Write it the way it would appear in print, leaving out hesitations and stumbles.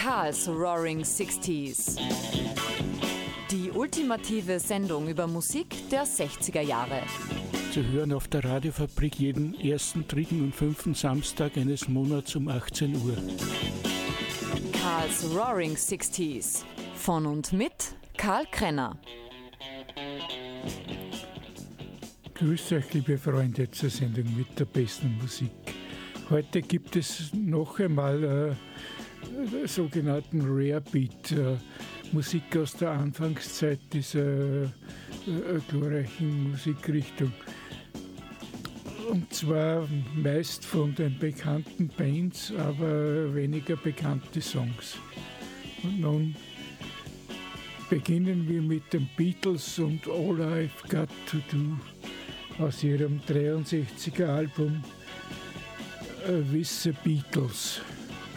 Karls Roaring Sixties. Die ultimative Sendung über Musik der 60er Jahre. Zu hören auf der Radiofabrik jeden ersten, dritten und fünften Samstag eines Monats um 18 Uhr. Karls Roaring Sixties. Von und mit Karl Krenner. Grüß euch, liebe Freunde, zur Sendung mit der besten Musik. Heute gibt es noch einmal sogenannten Rare Beat, Musik aus der Anfangszeit dieser glorreichen Musikrichtung. Und zwar meist von den bekannten Bands, aber weniger bekannte Songs. Und nun beginnen wir mit den Beatles und All I've Got to Do aus ihrem 63er Album With the Beatles.